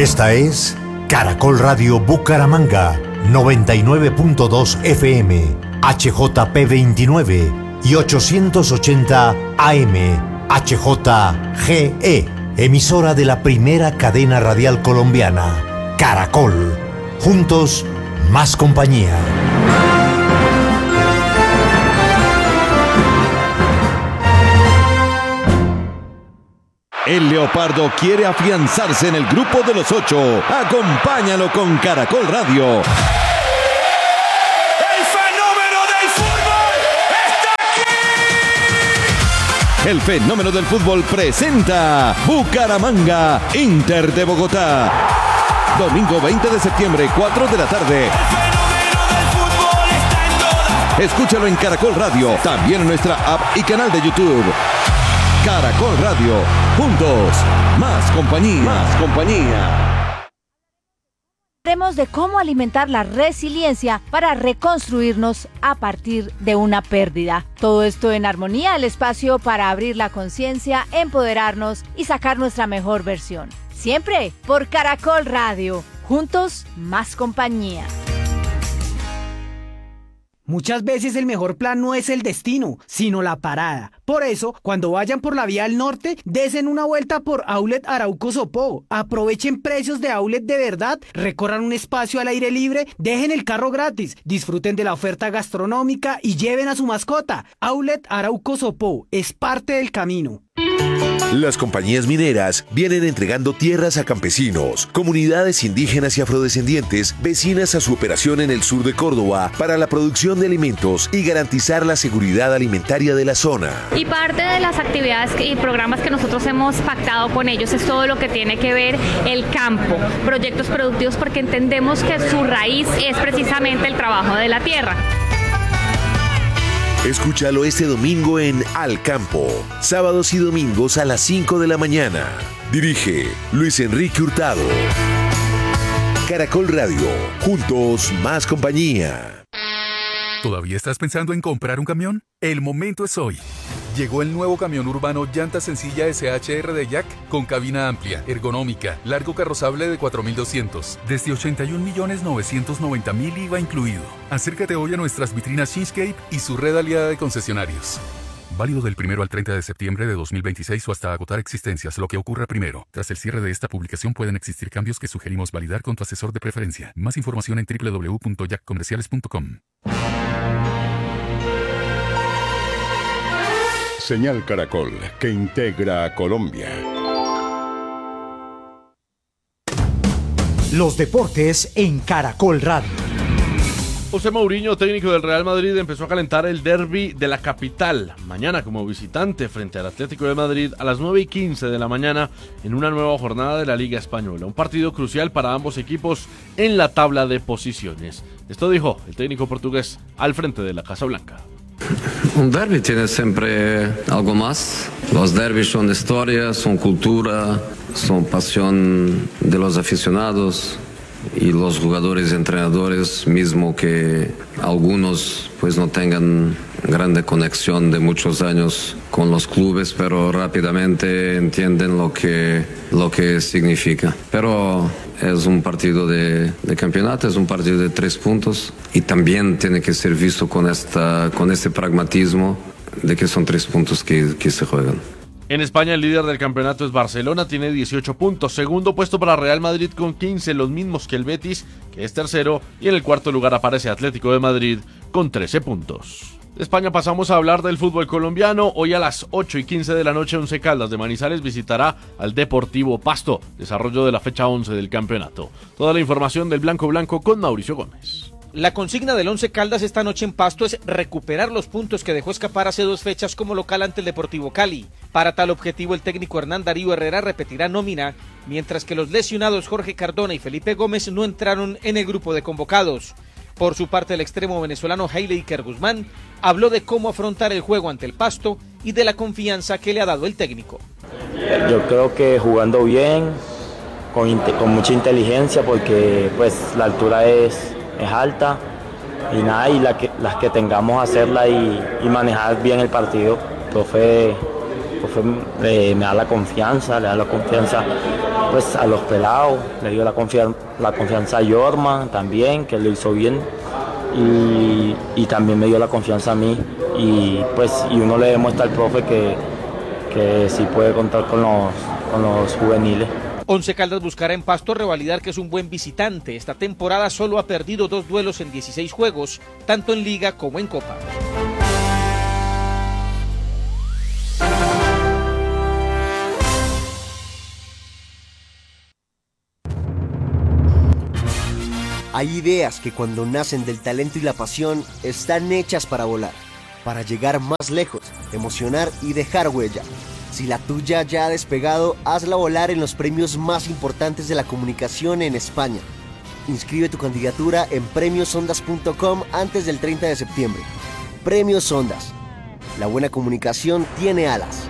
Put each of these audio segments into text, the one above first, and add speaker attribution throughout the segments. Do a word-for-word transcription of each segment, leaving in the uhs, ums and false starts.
Speaker 1: Esta es Caracol Radio Bucaramanga, noventa y nueve punto dos F M, H J P veintinueve y ochocientos ochenta A M, H J G E, emisora de la primera cadena radial colombiana, Caracol. Juntos, más compañía.
Speaker 2: El Leopardo quiere afianzarse en el grupo de los ocho. Acompáñalo con Caracol Radio.
Speaker 3: ¡El fenómeno del fútbol está aquí!
Speaker 2: El fenómeno del fútbol presenta Bucaramanga, Inter de Bogotá. Domingo veinte de septiembre, cuatro de la tarde.
Speaker 3: El fenómeno del fútbol está en todas.
Speaker 2: Escúchalo en Caracol Radio, también en nuestra app y canal de YouTube. Caracol Radio, juntos, más compañía, más compañía.
Speaker 4: Hablaremos de cómo alimentar la resiliencia para reconstruirnos a partir de una pérdida. Todo esto en Armonía, el espacio para abrir la conciencia, empoderarnos y sacar nuestra mejor versión. Siempre por Caracol Radio, juntos, más compañía.
Speaker 5: Muchas veces el mejor plan no es el destino, sino la parada. Por eso, cuando vayan por la vía al norte, desen una vuelta por Outlet Arauco Sopó. Aprovechen precios de outlet de verdad, recorran un espacio al aire libre, dejen el carro gratis, disfruten de la oferta gastronómica y lleven a su mascota. Outlet Arauco Sopó es parte del camino.
Speaker 6: Las compañías mineras vienen entregando tierras a campesinos, comunidades indígenas y afrodescendientes vecinas a su operación en el sur de Córdoba para la producción de alimentos y garantizar la seguridad alimentaria de la zona.
Speaker 7: Y parte de las actividades y programas que nosotros hemos pactado con ellos es todo lo que tiene que ver el campo, proyectos productivos, porque entendemos que su raíz es precisamente el trabajo de la tierra.
Speaker 6: Escúchalo este domingo en Al Campo, sábados y domingos a las cinco de la mañana. Dirige Luis Enrique Hurtado. Caracol Radio, juntos, más compañía.
Speaker 8: ¿Todavía estás pensando en comprar un camión? El momento es hoy. Llegó el nuevo camión urbano llanta sencilla S H R de Jack con cabina amplia, ergonómica, largo carrozable de cuatro mil doscientos, desde ochenta y un millones novecientos noventa mil I V A incluido. Acércate hoy a nuestras vitrinas Shinscape y su red aliada de concesionarios. Válido del primero al treinta de septiembre de dos mil veintiséis o hasta agotar existencias, lo que ocurra primero. Tras el cierre de esta publicación pueden existir cambios que sugerimos validar con tu asesor de preferencia. Más información en doble u doble u doble u punto jack comerciales punto com.
Speaker 9: Señal Caracol, que integra a Colombia.
Speaker 1: Los deportes en Caracol Radio.
Speaker 10: José Mourinho, técnico del Real Madrid, empezó a calentar el derbi de la capital. Mañana como visitante frente al Atlético de Madrid a las nueve y quince de la mañana en una nueva jornada de la Liga Española. Un partido crucial para ambos equipos en la tabla de posiciones. Esto dijo el técnico portugués al frente de la Casa Blanca.
Speaker 11: Un derbi tiene siempre algo más. Los derbis son historia, son cultura, son pasión de los aficionados y los jugadores y entrenadores, mismo que algunos pues no tengan grande conexión de muchos años con los clubes, pero rápidamente entienden lo que, lo que significa. Pero es un partido de, de campeonato, es un partido de tres puntos y también tiene que ser visto con, esta, con este pragmatismo de que son tres puntos que, que se juegan.
Speaker 10: En España el líder del campeonato es Barcelona, tiene dieciocho puntos. Segundo puesto para Real Madrid con quince, los mismos que el Betis, que es tercero. Y en el cuarto lugar aparece Atlético de Madrid con trece puntos. De España pasamos a hablar del fútbol colombiano. Hoy a las ocho y quince de la noche, Once Caldas de Manizales visitará al Deportivo Pasto. Desarrollo de la fecha once del campeonato. Toda la información del Blanco Blanco con Mauricio Gómez.
Speaker 12: La consigna del Once Caldas esta noche en Pasto es recuperar los puntos que dejó escapar hace dos fechas como local ante el Deportivo Cali. Para tal objetivo, el técnico Hernán Darío Herrera repetirá nómina, mientras que los lesionados Jorge Cardona y Felipe Gómez no entraron en el grupo de convocados. Por su parte, el extremo venezolano Haile Iker Guzmán habló de cómo afrontar el juego ante el Pasto y de la confianza que le ha dado el técnico.
Speaker 13: Yo creo que jugando bien, con, con mucha inteligencia, porque pues la altura es... es alta y nada, y la que, las que tengamos hacerla y, y manejar bien el partido. El profe, el profe eh, me da la confianza, le da la confianza pues a los pelados, le dio la, confian- la confianza a Yorman también, que lo hizo bien, y, y también me dio la confianza a mí, y pues y uno le demuestra al profe que, que sí puede contar con los, con los juveniles.
Speaker 12: Once Caldas buscará en Pasto revalidar que es un buen visitante. Esta temporada solo ha perdido dos duelos en dieciséis juegos, tanto en Liga como en Copa.
Speaker 14: Hay ideas que cuando nacen del talento y la pasión están hechas para volar, para llegar más lejos, emocionar y dejar huella. Si la tuya ya ha despegado, hazla volar en los premios más importantes de la comunicación en España. Inscribe tu candidatura en premios ondas punto com antes del treinta de septiembre. Premios Ondas. La buena comunicación tiene alas.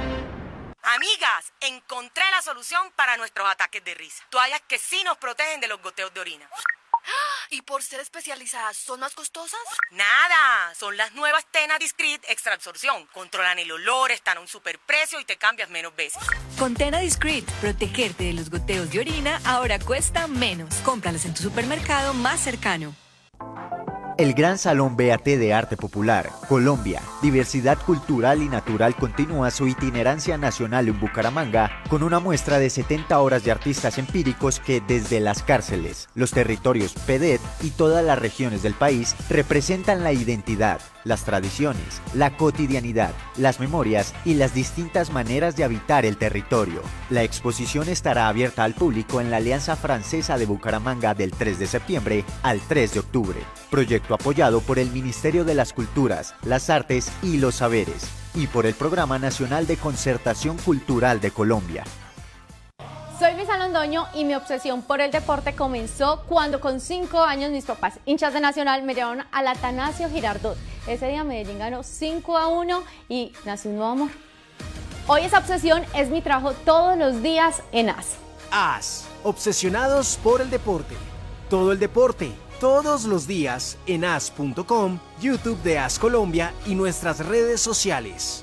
Speaker 15: Amigas, encontré la solución para nuestros ataques de risa. Toallas que sí nos protegen de los goteos de orina.
Speaker 16: ¿Y por ser especializadas son más costosas?
Speaker 15: Nada, son las nuevas Tena Discreet Extra Absorción. Controlan el olor, están a un superprecio y te cambias menos veces.
Speaker 17: Con Tena Discreet, protegerte de los goteos de orina ahora cuesta menos. Cómpralas en tu supermercado más cercano.
Speaker 18: El Gran Salón B A T de Arte Popular, Colombia, Diversidad Cultural y Natural continúa su itinerancia nacional en Bucaramanga con una muestra de setenta horas de artistas empíricos que desde las cárceles, los territorios P D E T y todas las regiones del país representan la identidad, las tradiciones, la cotidianidad, las memorias y las distintas maneras de habitar el territorio. La exposición estará abierta al público en la Alianza Francesa de Bucaramanga del tres de septiembre al tres de octubre. Proyecto apoyado por el Ministerio de las Culturas, las Artes y los Saberes y por el Programa Nacional de Concertación Cultural de Colombia.
Speaker 19: Soy Luisa Londoño y mi obsesión por el deporte comenzó cuando con cinco años mis papás, hinchas de Nacional, me llevaron al Atanasio Girardot. Ese día Medellín ganó cinco a uno y nació un nuevo amor. Hoy esa obsesión es mi trabajo todos los días en A S.
Speaker 20: A S, obsesionados por el deporte. Todo el deporte, todos los días en A S punto com, YouTube de A S Colombia y nuestras redes sociales.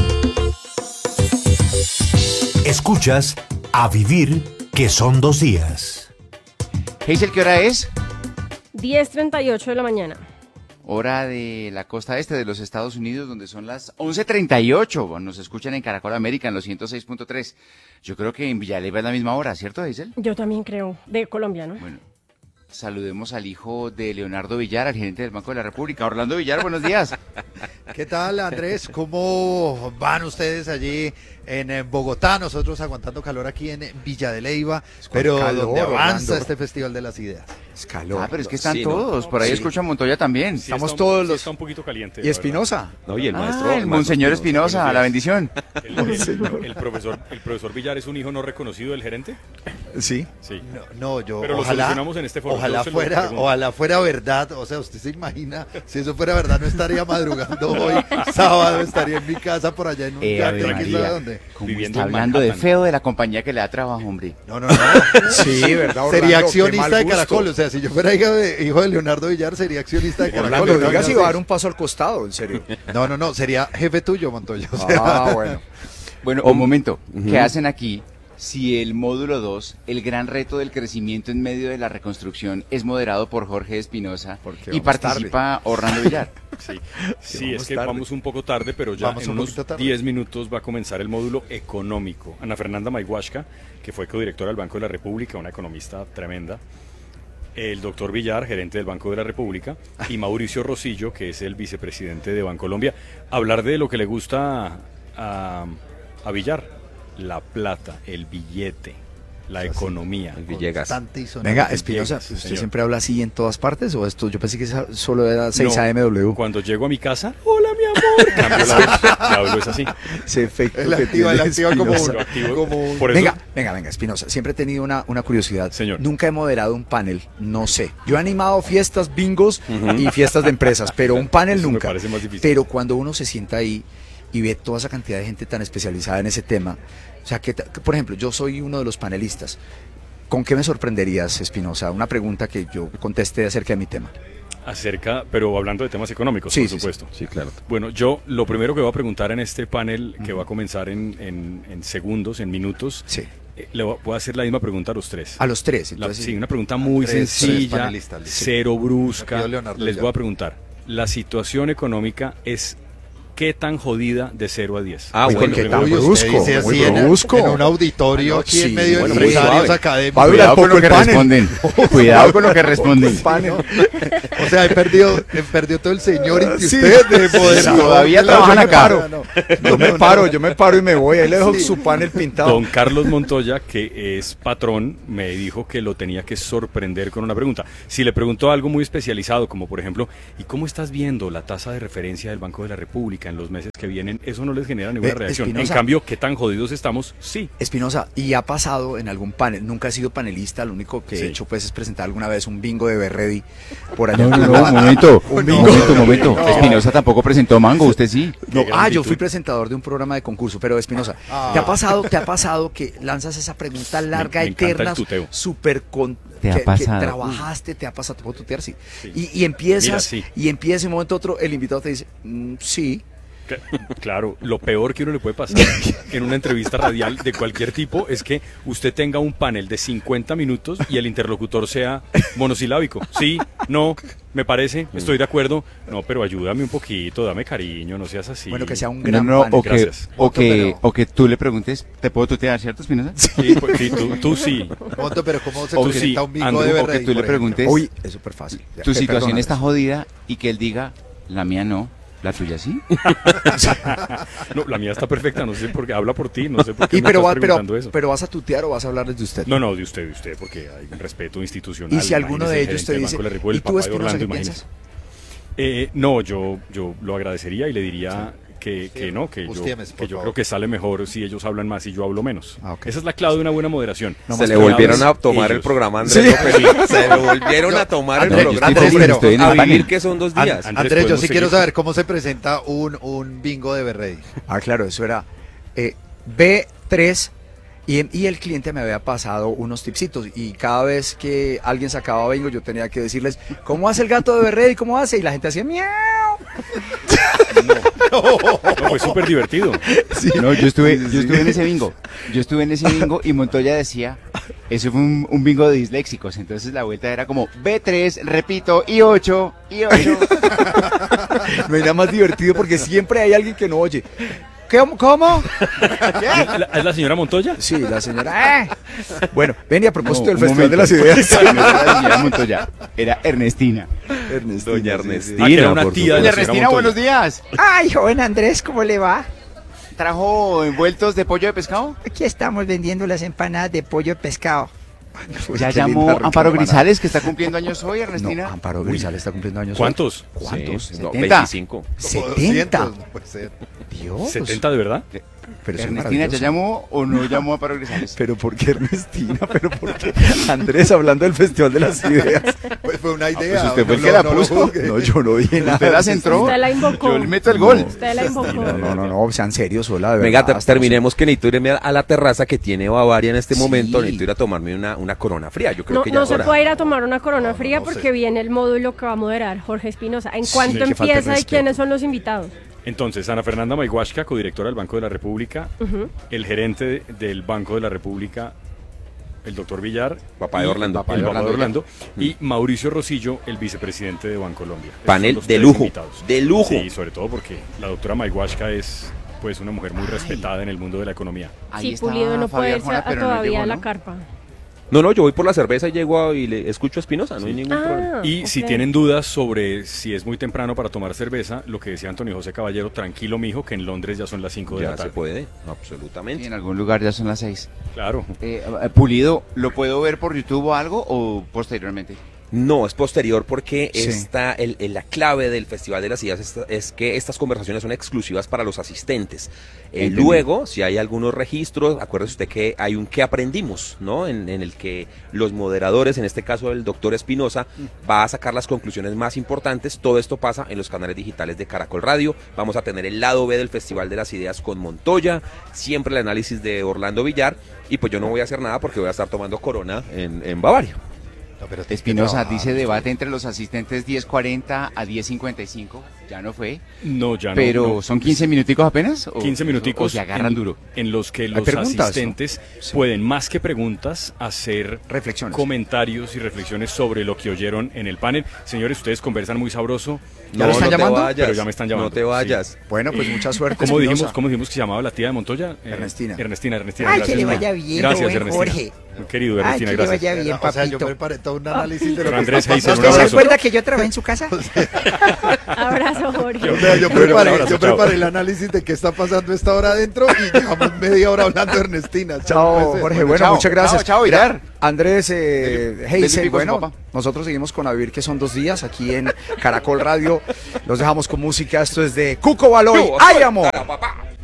Speaker 1: Escuchas A Vivir, que son dos días.
Speaker 21: Hazel, ¿qué hora es?
Speaker 22: diez treinta y ocho de la mañana.
Speaker 21: Hora de la costa este de los Estados Unidos, donde son las once treinta y ocho. Nos escuchan en Caracol América, en los ciento seis punto tres. Yo creo que en Villaleva es la misma hora, ¿cierto, Hazel?
Speaker 22: Yo también creo, de Colombia, ¿no?
Speaker 21: Bueno, saludemos al hijo de Leonardo Villar, al gerente del Banco de la República. Orlando Villar, buenos días.
Speaker 23: ¿Qué tal, Andrés? ¿Cómo van ustedes allí en Bogotá? Nosotros aguantando calor aquí en Villa de Leyva, pero
Speaker 21: calor,
Speaker 23: donde avanza
Speaker 21: Orlando.
Speaker 23: este Festival de las Ideas.
Speaker 21: Es calor. Ah, pero es que están
Speaker 23: Sí, ¿no?
Speaker 21: todos. Por ahí
Speaker 23: Sí.
Speaker 21: escuchan Montoya también.
Speaker 23: Sí, Estamos está un- todos sí los-
Speaker 24: Está un poquito caliente.
Speaker 23: ¿Y Espinosa?
Speaker 24: No, y el
Speaker 21: Ah,
Speaker 24: maestro.
Speaker 21: el Monseñor Espinosa, la bendición.
Speaker 24: El, el- el profesor, el profesor Villar es un hijo no reconocido del gerente.
Speaker 23: Sí.
Speaker 24: Sí.
Speaker 23: No, no, yo
Speaker 24: Pero lo
Speaker 23: ojalá,
Speaker 24: solucionamos en este foro.
Speaker 23: ojalá
Speaker 24: Yo se lo
Speaker 23: fuera,
Speaker 24: pregunto.
Speaker 23: ojalá fuera verdad. O sea, usted se imagina, si eso fuera verdad, no estaría madrugando hoy, sábado, estaría en mi casa por allá en un
Speaker 21: Eh,
Speaker 23: yate,
Speaker 21: Ave
Speaker 23: quién
Speaker 21: María.
Speaker 23: sabe dónde.
Speaker 21: ¿Cómo está hablando de feo de la compañía que le da trabajo, hombre?
Speaker 23: No, no, no. Sí, ¿verdad,
Speaker 21: Orlando?
Speaker 23: Sería
Speaker 21: Qué
Speaker 23: accionista
Speaker 21: mal
Speaker 23: de
Speaker 21: gusto.
Speaker 23: Caracol. O sea, si yo fuera hijo de, hijo de Leonardo Villar, sería accionista de Caracol.
Speaker 25: Orlando,
Speaker 23: No,
Speaker 25: diga
Speaker 23: no
Speaker 25: si
Speaker 23: sé.
Speaker 25: va a dar un paso al costado, en serio.
Speaker 23: No, no, no, sería jefe tuyo, Montoya. o sea.
Speaker 21: Ah, bueno. Bueno, un momento. ¿Qué hacen aquí si el módulo dos, el gran reto del crecimiento en medio de la reconstrucción, es moderado por Jorge Espinosa y
Speaker 24: vamos
Speaker 21: participa Orlando Villar?
Speaker 24: Sí, sí,
Speaker 23: vamos
Speaker 24: es que
Speaker 23: tarde.
Speaker 24: vamos un poco tarde, pero ya
Speaker 23: Vamos
Speaker 24: en
Speaker 23: un
Speaker 24: unos
Speaker 23: poquito tarde.
Speaker 24: diez minutos va a comenzar el módulo económico. Ana Fernanda Mayhuashka, que fue codirectora del Banco de la República, una economista tremenda, el doctor Villar, gerente del Banco de la República, y Mauricio Rosillo, que es el vicepresidente de Bancolombia, hablar de lo que le gusta a, a Villar, la plata, el billete, la economía. El
Speaker 23: Villegas.
Speaker 25: Venga, Espinosa, ¿usted siempre habla así en todas partes o esto? Yo pensé que esa- solo era seis
Speaker 24: No,
Speaker 25: A M W.
Speaker 24: Cuando llego a mi casa, hola mi amor, cambio la voz, le hablo es así.
Speaker 25: Ese efecto
Speaker 23: Él
Speaker 25: que
Speaker 23: activa,
Speaker 25: tiene
Speaker 23: él activa como
Speaker 25: Espinosa.
Speaker 23: un-
Speaker 24: Lo activo.
Speaker 23: como un-
Speaker 24: Por eso-
Speaker 25: Venga, venga, venga, Espinosa. Siempre he tenido una, una curiosidad.
Speaker 24: Señor.
Speaker 25: Nunca he moderado un panel, no sé. Yo he animado fiestas, bingos
Speaker 24: Ujú.
Speaker 25: y fiestas de empresas, pero un panel
Speaker 24: Eso me
Speaker 25: nunca.
Speaker 24: parece más difícil.
Speaker 25: Pero cuando uno se sienta ahí y ve toda esa cantidad de gente tan especializada en ese tema, o sea, que, ta- que, por ejemplo, yo soy uno de los panelistas. ¿Con qué me sorprenderías, Espinosa? Una pregunta que yo contesté acerca de mi tema.
Speaker 24: Acerca, pero hablando de temas económicos,
Speaker 25: Sí,
Speaker 24: por
Speaker 25: sí,
Speaker 24: supuesto.
Speaker 25: sí. Sí, claro.
Speaker 24: Bueno, yo lo primero que voy a preguntar en este panel, que va a comenzar en, en- en segundos, en minutos, Eh, le voy a hacer la misma pregunta a los tres.
Speaker 25: A los tres,
Speaker 24: entonces. La, sí, una pregunta muy
Speaker 23: tres,
Speaker 24: sencilla,
Speaker 23: tres
Speaker 24: cero brusca. Les
Speaker 23: ya.
Speaker 24: voy a preguntar, ¿la situación económica es qué tan jodida de cero a diez?
Speaker 23: Ah, bueno, qué tan brusco, muy brusco. En, en un auditorio aquí sí, en medio bueno, de empresarios académicos.
Speaker 21: Cuidado con lo que responden. Cuidado con lo que responden.
Speaker 23: O sea, he perdido, he perdido todo el señor y sí, ustedes de poder.
Speaker 21: Todavía trabajan acá.
Speaker 25: No, no, no. Yo me paro, yo me paro y me voy. Ahí le dejo sí. su panel pintado.
Speaker 24: Don Carlos Montoya, que es patrón, me dijo que lo tenía que sorprender con una pregunta. Si le preguntó algo muy especializado, como por ejemplo, ¿y cómo estás viendo la tasa de referencia del Banco de la República en los meses que vienen? Eso no les genera ninguna eh, reacción. Espinosa, en cambio, ¿qué tan jodidos estamos? Sí.
Speaker 25: Espinosa, ¿y ha pasado en algún panel? Nunca he sido panelista, lo único que sí. he hecho pues es presentar alguna vez un bingo de Berredi por allá.
Speaker 21: No, no, no, momento, un bingo. momento, momento. No. Espinosa tampoco presentó Mango, usted sí.
Speaker 25: No, ah, yo fui presentador de un programa de concurso, pero Espinosa, ah. ¿te ha pasado, te ha pasado que lanzas esa pregunta larga, me, me eterna, súper con
Speaker 21: ¿Te
Speaker 25: que,
Speaker 21: ha pasado?
Speaker 25: que trabajaste, te ha pasado, te puedo tutear, sí. sí. Y, y empiezas, Mira, sí. y empieza en un momento otro, el invitado te dice, mm, sí.
Speaker 24: Claro, lo peor que uno le puede pasar en una entrevista radial de cualquier tipo es que usted tenga un panel de cincuenta minutos y el interlocutor sea monosilábico. Sí, no, me parece, estoy de acuerdo. No, pero ayúdame un poquito, dame cariño, no seas así.
Speaker 25: Bueno, que sea un gran
Speaker 21: no, no,
Speaker 25: panel.
Speaker 21: O que, o, que, o que tú le preguntes, ¿te puedo tutear, cierto, Espinosa?
Speaker 24: Sí, pues, sí tú, tú sí.
Speaker 23: Monto, pero ¿cómo se
Speaker 24: o
Speaker 23: presenta
Speaker 24: sí,
Speaker 23: un bingo
Speaker 24: Andrew,
Speaker 23: de
Speaker 21: O
Speaker 23: Berredi,
Speaker 21: que tú le preguntes,
Speaker 25: uy, es súper fácil.
Speaker 21: Tu
Speaker 25: eh,
Speaker 21: situación
Speaker 25: perdona,
Speaker 21: está jodida y que él diga, la mía no. ¿La tuya sí?
Speaker 24: No, la mía está perfecta, no sé por qué, habla por ti, no sé por qué
Speaker 25: y
Speaker 24: me
Speaker 25: pero,
Speaker 24: estás
Speaker 25: va,
Speaker 24: preguntando
Speaker 25: pero,
Speaker 24: eso.
Speaker 25: pero ¿vas a tutear o vas a hablarles de usted?
Speaker 24: No, no, de usted, de usted, porque hay un respeto institucional.
Speaker 25: Y si alguno de ellos te dice, ¿y tú, Espinosa, qué piensas?
Speaker 24: Eh, no, yo, yo lo agradecería y le diría... Que, que no, que yo, que yo creo que sale mejor si ellos hablan más y yo hablo menos. Ah, okay. Esa es la clave de una buena moderación.
Speaker 2: No, se le volvieron a tomar ellos. el programa, Andrés. Sí. López. Se le volvieron yo, a tomar
Speaker 25: Andrés,
Speaker 2: el programa.
Speaker 25: Andrés,
Speaker 2: pero
Speaker 25: estoy en
Speaker 2: a
Speaker 25: el
Speaker 2: vivir que son dos días.
Speaker 23: Andrés, Andrés yo sí seguir? quiero saber cómo se presenta un, un bingo de Berredi.
Speaker 25: Ah, claro, eso era eh, B tres y, y el cliente me había pasado unos tipsitos y cada vez que alguien sacaba bingo yo tenía que decirles, ¿cómo hace el gato de Berredi? ¿Cómo hace? Y la gente hacía miau.
Speaker 24: No, no, no, fue súper divertido.
Speaker 21: Sí. No, yo estuve, yo estuve en ese bingo. Yo estuve en ese bingo y Montoya decía, eso fue un, un bingo de disléxicos. Entonces la vuelta era como B tres, repito, y ocho, y ocho.
Speaker 25: No hay nada más divertido porque siempre hay alguien que no oye. ¿Cómo? ¿Cómo?
Speaker 24: ¿Es la señora Montoya?
Speaker 25: Sí, la señora. ¡Eh! Bueno, ven y a propósito
Speaker 21: no,
Speaker 25: del Festival
Speaker 21: momento.
Speaker 25: de las Ideas.
Speaker 21: No era la señora Montoya, era Ernestina.
Speaker 25: Ernestina.
Speaker 2: Doña Ernestina.
Speaker 24: Ah, era una tía de
Speaker 21: Doña Ernestina, buenos días.
Speaker 3: Ay, joven Andrés, ¿cómo le va?
Speaker 21: ¿Trajo envueltos de pollo de pescado?
Speaker 3: Aquí estamos vendiendo las empanadas de pollo de pescado.
Speaker 21: Pues ya llamó Amparo Grisales, que está cumpliendo años hoy, Ernestina.
Speaker 25: No, Amparo Grisales está cumpliendo años
Speaker 24: ¿Cuántos?
Speaker 25: hoy. ¿Cuántos?
Speaker 2: Sí, no, veinticinco.
Speaker 25: setenta.
Speaker 23: No puede ser.
Speaker 25: Dios.
Speaker 24: ¿setenta de verdad?
Speaker 25: Pero
Speaker 21: ¿Ernestina ya llamó o no llamó a Amparo Grisales?
Speaker 25: ¿Pero por qué Ernestina? ¿Pero por qué? Andrés, hablando del Festival de las Ideas.
Speaker 23: Pues fue una idea.
Speaker 21: Ah, pues usted fue el
Speaker 23: no,
Speaker 21: que la
Speaker 23: no,
Speaker 21: puso.
Speaker 25: No, no, yo no dije nada.
Speaker 21: Usted las entró.
Speaker 22: Usted la invocó.
Speaker 21: Yo le meto el gol.
Speaker 22: No, usted la invocó.
Speaker 25: No, no, no, no, sean serios, sola, de
Speaker 2: Venga,
Speaker 25: verdad.
Speaker 2: te, terminemos que necesito irme a la terraza que tiene Bavaria en este sí. momento. Necesito ir a tomarme una, una corona fría. Yo creo
Speaker 22: no,
Speaker 2: que ya
Speaker 22: no
Speaker 2: es
Speaker 22: se
Speaker 2: hora.
Speaker 22: puede ir a tomar una corona
Speaker 23: no,
Speaker 22: fría
Speaker 23: no
Speaker 22: porque
Speaker 23: sé.
Speaker 22: viene el módulo que va a moderar Jorge Espinosa. ¿En cuánto
Speaker 25: Sí,
Speaker 22: empieza y quiénes son los invitados?
Speaker 24: Entonces, Ana Fernanda Mayhuashka, codirectora del Banco de la República, uh-huh. el gerente de, del Banco de la República, el doctor Villar,
Speaker 2: papá de Orlando,
Speaker 24: papá de el Orlando, papá de Orlando y Mauricio Rosillo, el vicepresidente de Bancolombia.
Speaker 2: Panel de lujo, invitados. de lujo.
Speaker 24: Sí, sobre todo porque la doctora Mayhuashka es pues una mujer muy Ay. respetada en el mundo de la economía.
Speaker 22: Sí, Pulido no puede irse a, todavía a la carpa.
Speaker 2: No, no, yo voy por la cerveza y llego a, y le escucho a Espinosa, no sí. hay ningún ah, problema.
Speaker 24: Y
Speaker 22: okay.
Speaker 24: si tienen dudas sobre si es muy temprano para tomar cerveza, lo que decía Antonio José Caballero, tranquilo mijo, que en Londres ya son las cinco de
Speaker 2: ya
Speaker 24: la tarde.
Speaker 2: Ya se puede, absolutamente.
Speaker 21: Sí, en algún lugar ya son las seis.
Speaker 24: Claro.
Speaker 21: Eh, Pulido, ¿lo puedo ver por YouTube o algo o posteriormente?
Speaker 2: No, es posterior porque
Speaker 25: Sí.
Speaker 2: esta, el, el, la clave del Festival de las Ideas es, es que estas conversaciones son exclusivas para los asistentes. Eh, luego, si hay algunos registros, acuérdese usted que hay un que aprendimos, ¿no? En, en el que los moderadores, en este caso el doctor Espinosa, va a sacar las conclusiones más importantes. Todo esto pasa en los canales digitales de Caracol Radio. Vamos a tener el lado B del Festival de las Ideas con Montoya, siempre el análisis de Orlando Villar, y pues yo no voy a hacer nada porque voy a estar tomando Corona en, en Bavaria.
Speaker 21: No, Espinosa dice debate entre los asistentes diez cuarenta a diez cincuenta y cinco. Ya no fue.
Speaker 24: No, ya no.
Speaker 21: Pero
Speaker 24: no.
Speaker 21: son quince minuticos apenas. O,
Speaker 24: quince minuticos
Speaker 21: o se agarran
Speaker 24: en,
Speaker 21: duro.
Speaker 24: En los que
Speaker 25: Hay
Speaker 24: los
Speaker 25: preguntas,
Speaker 24: asistentes
Speaker 25: ¿no? Sí.
Speaker 24: pueden, más que preguntas, hacer
Speaker 25: reflexiones,
Speaker 24: comentarios y reflexiones sobre lo que oyeron en el panel. Señores, ustedes conversan muy sabroso.
Speaker 25: ¿Ya no, lo están
Speaker 2: no
Speaker 25: llamando?
Speaker 2: Vayas,
Speaker 24: pero ya me están llamando.
Speaker 2: No te vayas.
Speaker 24: Sí.
Speaker 25: Bueno, pues mucha suerte.
Speaker 24: ¿Cómo
Speaker 25: Espinosa.
Speaker 24: dijimos, ¿Cómo dijimos que se llamaba la tía de Montoya? Eh,
Speaker 25: Ernestina.
Speaker 24: Ernestina, Ernestina.
Speaker 3: Ay,
Speaker 24: gracias.
Speaker 3: que le vaya bien,
Speaker 24: Gracias,
Speaker 3: buen
Speaker 24: Ernestina.
Speaker 3: Jorge.
Speaker 24: Querido
Speaker 3: Ay,
Speaker 24: Ernestina,
Speaker 3: que le
Speaker 24: gracias.
Speaker 3: vaya bien,
Speaker 23: O sea, yo
Speaker 3: papito.
Speaker 23: preparé todo un análisis de lo que
Speaker 24: Andrés
Speaker 23: está
Speaker 24: Heiser, un
Speaker 23: pasando.
Speaker 3: ¿Se
Speaker 24: abrazo.
Speaker 3: acuerda que yo trabajé en su casa?
Speaker 22: Abrazo, Jorge.
Speaker 23: O sea, yo
Speaker 24: Bueno, un
Speaker 23: preparé,
Speaker 24: abrazo,
Speaker 23: yo
Speaker 24: chao.
Speaker 23: preparé el análisis de qué está pasando esta hora adentro y llevamos media hora hablando de Ernestina.
Speaker 25: Chao,
Speaker 23: Pues,
Speaker 25: Jorge.
Speaker 23: bueno,
Speaker 25: Bueno,
Speaker 21: chao,
Speaker 25: muchas gracias.
Speaker 21: chao, chao,
Speaker 25: Mira,
Speaker 21: Virar.
Speaker 25: Andrés eh,
Speaker 21: Del-
Speaker 25: Heisen,
Speaker 21: del
Speaker 25: bueno,
Speaker 21: papá.
Speaker 25: nosotros seguimos con A Vivir, que son dos días aquí en Caracol Radio. Los dejamos con música. Esto es de Cuco Baloy. ¡Ay, amor!
Speaker 2: Papá.